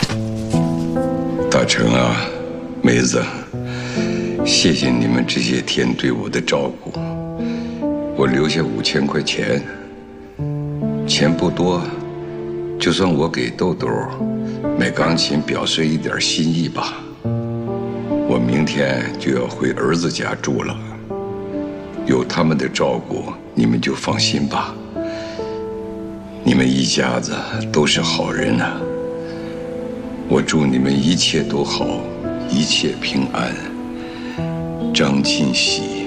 大成啊，梅子，谢谢你们这些天对我的照顾。我留下5000块钱，钱不多，就算我给豆豆买钢琴表示一点心意吧。我明天就要回儿子家住了，有他们的照顾，你们就放心吧。你们一家子都是好人啊，我祝你们一切都好，一切平安。张庆喜。